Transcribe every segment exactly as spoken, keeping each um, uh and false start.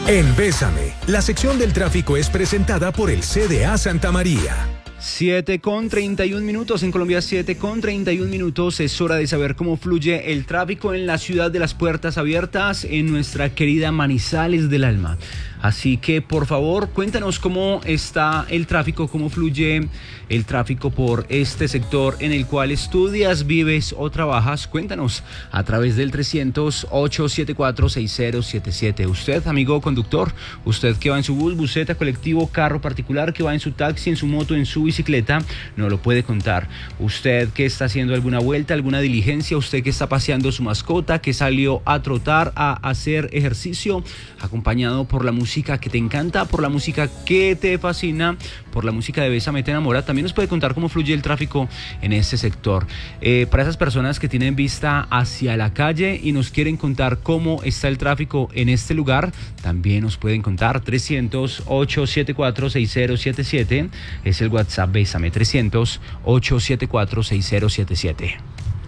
En Bésame, la sección del tráfico es presentada por el C D A Santa María. siete con treinta y un minutos en Colombia, siete con treinta y un minutos. Es hora de saber cómo fluye el tráfico en la ciudad de las puertas abiertas, en nuestra querida Manizales del Alma. Así que, por favor, cuéntanos cómo está el tráfico, cómo fluye el tráfico por este sector en el cual estudias, vives o trabajas. Cuéntanos a través del trescientos, ochocientos setenta y cuatro, sesenta setenta y siete. Usted, amigo conductor, usted que va en su bus, buseta, colectivo, carro particular, que va en su taxi, en su moto, en su bicicleta, no lo puede contar. Usted que está haciendo alguna vuelta, alguna diligencia, usted que está paseando su mascota, que salió a trotar, a hacer ejercicio, acompañado por la música que te encanta, por la música que te fascina, por la música de Bésame te enamora. También nos puede contar cómo fluye el tráfico en este sector. Eh, para esas personas que tienen vista hacia la calle y nos quieren contar cómo está el tráfico en este lugar, también nos pueden contar. Trescientos, ochocientos setenta y cuatro, sesenta setenta y siete es el WhatsApp Bésame. Trescientos, ochocientos setenta y cuatro, sesenta setenta y siete.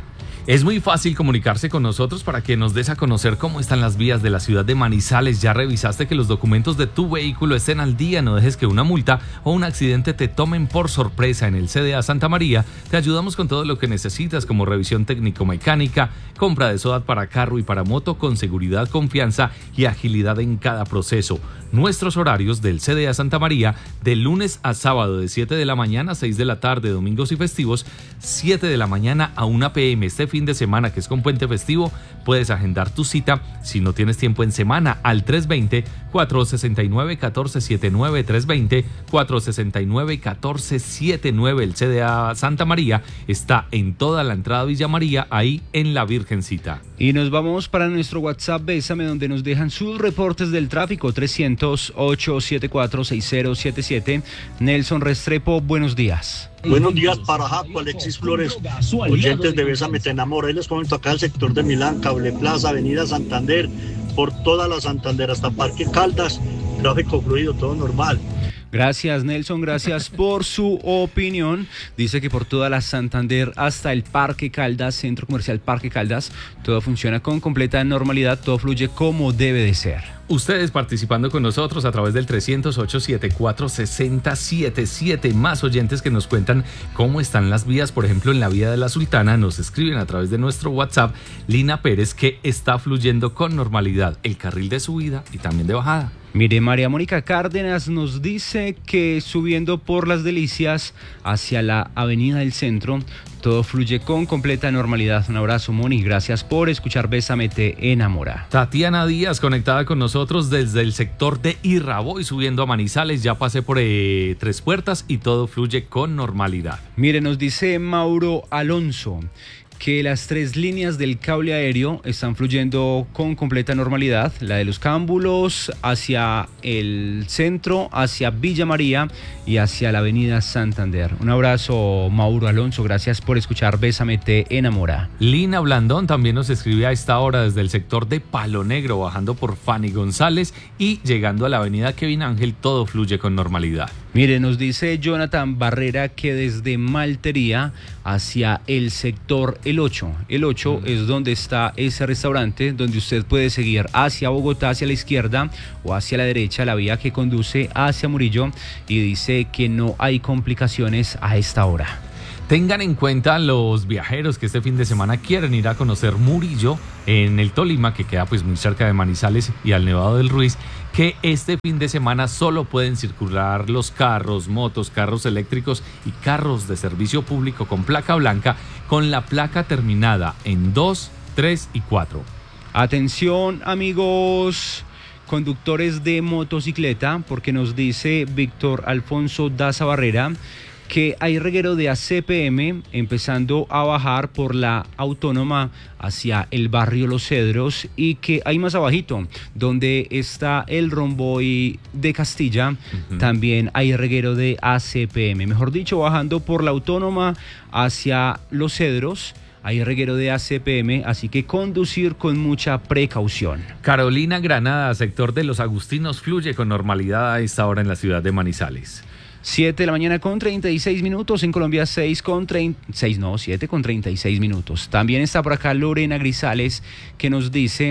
Es muy fácil comunicarse con nosotros para que nos des a conocer cómo están las vías de la ciudad de Manizales. ¿Ya revisaste que los documentos de tu vehículo estén al día? No dejes que una multa o un accidente te tomen por sorpresa. En el C D A Santa María te ayudamos con todo lo que necesitas, como revisión técnico-mecánica, compra de SOAT para carro y para moto, con seguridad, confianza y agilidad en cada proceso. Nuestros horarios del C D A Santa María: de lunes a sábado de siete de la mañana a seis de la tarde, domingos y festivos siete de la mañana a una pe eme. Este fin de semana, que es con puente festivo, puedes agendar tu cita, si no tienes tiempo en semana, al tres veinte, cuatrocientos sesenta y nueve, catorce setenta y nueve, tres veinte, cuatrocientos sesenta y nueve, catorce setenta y nueve. El C D A Santa María está en toda la entrada Villa María, ahí en la Virgencita. Y nos vamos para nuestro WhatsApp Bésame, donde nos dejan sus reportes del tráfico. Trescientos, ochocientos setenta y cuatro, sesenta setenta y siete. Nelson Restrepo, buenos días. Buenos días para Jaco, Alexis Flores, oyentes de Bésame te enamora. Y les comento acá el sector de Milán, Cable Plaza, Avenida Santander, por toda la Santander hasta Parque Caldas, tráfico fluido, todo normal. Gracias, Nelson, gracias por su opinión. Dice que por toda la Santander hasta el Parque Caldas, Centro Comercial Parque Caldas, todo funciona con completa normalidad, todo fluye como debe de ser. Ustedes participando con nosotros a través del trescientos, ochocientos setenta y cuatro, sesenta setenta y siete. Más oyentes que nos cuentan cómo están las vías. Por ejemplo, en la vía de la Sultana nos escriben a través de nuestro WhatsApp Lina Pérez que está fluyendo con normalidad el carril de subida y también de bajada. Mire, María Mónica Cárdenas nos dice que subiendo por Las Delicias hacia la Avenida del Centro, todo fluye con completa normalidad. Un abrazo, Moni, gracias por escuchar Bésame te enamora. Tatiana Díaz conectada con nosotros desde el sector de Irraboy, subiendo a Manizales. Ya pasé por eh, Tres Puertas y todo fluye con normalidad. Mire, nos dice Mauro Alonso que las tres líneas del cable aéreo están fluyendo con completa normalidad, la de los Cámbulos hacia el centro, hacia Villa María y hacia la avenida Santander. Un abrazo, Mauro Alonso, gracias por escuchar Bésame te enamora. Lina Blandón también nos escribe a esta hora desde el sector de Palo Negro, bajando por Fanny González y llegando a la avenida Kevin Ángel, todo fluye con normalidad. Mire, nos dice Jonathan Barrera que desde Maltería hacia el sector El ocho. El ocho mm. es donde está ese restaurante, donde usted puede seguir hacia Bogotá, hacia la izquierda o hacia la derecha, la vía que conduce hacia Murillo, y dice que no hay complicaciones a esta hora. Tengan en cuenta los viajeros que este fin de semana quieren ir a conocer Murillo en el Tolima, que queda pues muy cerca de Manizales y al Nevado del Ruiz, que este fin de semana solo pueden circular los carros, motos, carros eléctricos y carros de servicio público con placa blanca, con la placa terminada en dos, tres y cuatro. Atención, amigos conductores de motocicleta, porque nos dice Víctor Alfonso Daza Barrera que hay reguero de A C P M empezando a bajar por la Autónoma hacia el barrio Los Cedros, y que hay más abajito, donde está el Romboy de Castilla, uh-huh. también hay reguero de A C P M. Mejor dicho, bajando por la Autónoma hacia Los Cedros, hay reguero de A C P M, así que conducir con mucha precaución. Carolina Granada, sector de Los Agustinos, fluye con normalidad a esta hora en la ciudad de Manizales. siete de la mañana con treinta y seis minutos, en Colombia seis con treinta, seis no, siete con treinta y seis minutos. También está por acá Lorena Grisales, que nos dice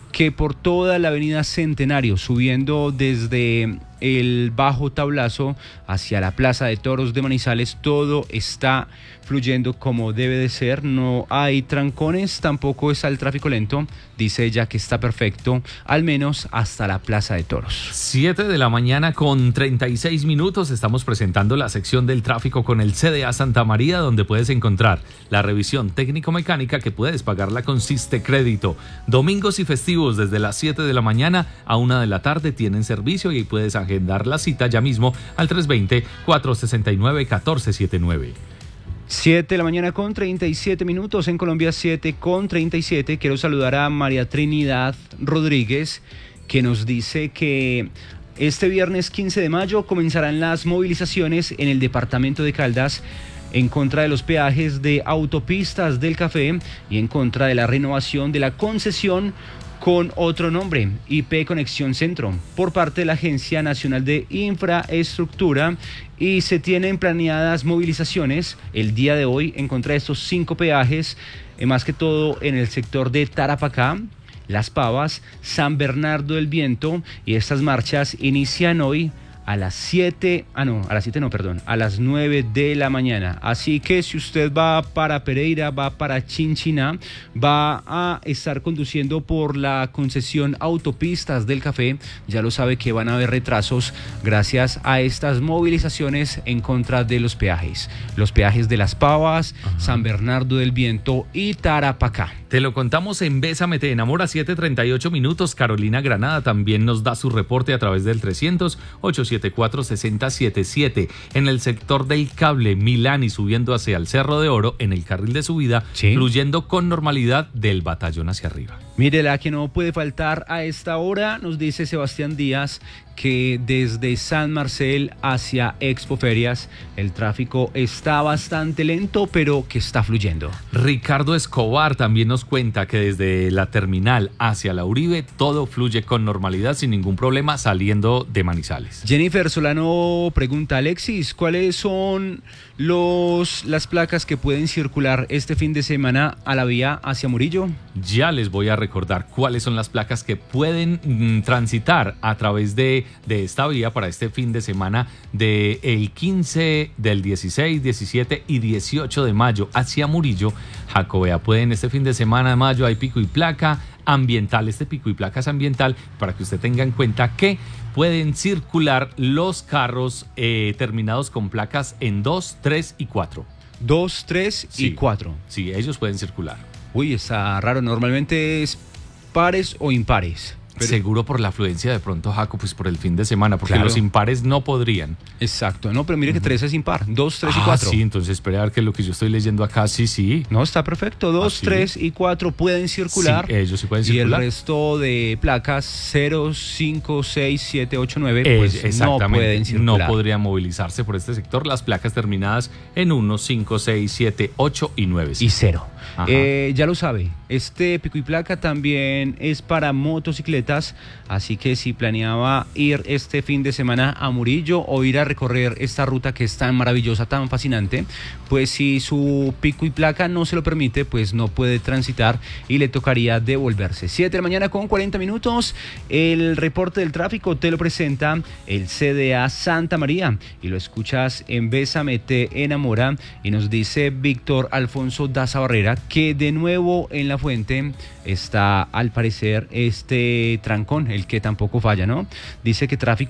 que por toda la avenida Centenario, subiendo desde el Bajo Tablazo hacia la Plaza de Toros de Manizales, todo está fluyendo como debe de ser, no hay trancones, tampoco está el tráfico lento, dice ella que está perfecto, al menos hasta la Plaza de Toros. siete de la mañana con treinta y seis minutos, estamos presentando la sección del tráfico con el C D A Santa María, donde puedes encontrar la revisión técnico-mecánica que puedes pagarla con Siste Crédito. Domingos y festivos desde las siete de la mañana a una de la tarde tienen servicio y ahí puedes agendar la cita ya mismo al tres dos cero, cuatro seis nueve, uno cuatro siete nueve. siete de la mañana con treinta y siete minutos, en Colombia siete con treinta y siete. Quiero saludar a María Trinidad Rodríguez, que nos dice que este viernes quince de mayo comenzarán las movilizaciones en el departamento de Caldas en contra de los peajes de Autopistas del Café y en contra de la renovación de la concesión con otro nombre, I P Conexión Centro, por parte de la Agencia Nacional de Infraestructura, y se tienen planeadas movilizaciones el día de hoy en contra de estos cinco peajes, eh, más que todo en el sector de Tarapacá, Las Pavas, San Bernardo del Viento, y estas marchas inician hoy a las siete, ah no, a las siete no, perdón, a las nueve de la mañana. Así que si usted va para Pereira, va para Chinchiná, va a estar conduciendo por la concesión Autopistas del Café, ya lo sabe que van a haber retrasos gracias a estas movilizaciones en contra de los peajes. Los peajes de Las Pavas, ajá, San Bernardo del Viento y Tarapacá. Te lo contamos en Bésame Te Enamora, siete treinta y ocho minutos. Carolina Granada también nos da su reporte a través del trescientos, ochocientos setenta y cuatro, sesenta setenta y siete. En el sector del Cable, Milán, y subiendo hacia el Cerro de Oro, en el carril de subida, sí, fluyendo con normalidad del Batallón hacia arriba. Mire, la que no puede faltar a esta hora, nos dice Sebastián Díaz, que desde San Marcel hacia Expoferias el tráfico está bastante lento, pero que está fluyendo. Ricardo Escobar también nos cuenta que desde la terminal hacia la Uribe todo fluye con normalidad sin ningún problema saliendo de Manizales. Jennifer Solano pregunta, Alexis, ¿cuáles son los las placas que pueden circular este fin de semana a la vía hacia Murillo? Ya les voy a recordar cuáles son las placas que pueden mm, transitar a través de, de esta vía para este fin de semana del quince, del dieciséis, diecisiete y dieciocho de mayo hacia Murillo. Jacobea, pueden este fin de semana de mayo hay pico y placa ambiental, este pico y placa es ambiental para que usted tenga en cuenta que pueden circular los carros eh, terminados con placas en dos, tres y cuatro. dos, tres y Sí, cuatro. Sí, ellos pueden circular. Uy, está raro, normalmente es pares o impares. Pero... Seguro por la afluencia de pronto, Jaco, pues por el fin de semana, porque claro, los impares no podrían. Exacto, no, pero mire que tres es impar, dos, tres ah, y cuatro. Sí, entonces espera a ver que lo que yo estoy leyendo acá, sí, sí. No, está perfecto, dos, ¿Ah, sí? tres y cuatro pueden circular. Sí, ellos sí pueden y circular. Y el resto de placas cero, cinco, seis, siete, ocho, nueve, Eh, pues no pueden circular. No podrían movilizarse por este sector las placas terminadas en uno, cinco, seis, siete, ocho y nueve. Y cero. Eh, ya lo sabe, este pico y placa también es para motocicletas, así que si planeaba ir este fin de semana a Murillo o ir a recorrer esta ruta que es tan maravillosa, tan fascinante, pues si su pico y placa no se lo permite, pues no puede transitar y le tocaría devolverse. siete de la mañana con cuarenta minutos, el reporte del tráfico te lo presenta el C D A Santa María y lo escuchas en Bésame Te Enamora, y nos dice Víctor Alfonso Daza Barrera que de nuevo en La Fuente está al parecer este trancón, el que tampoco falla, ¿no? Dice que tráfico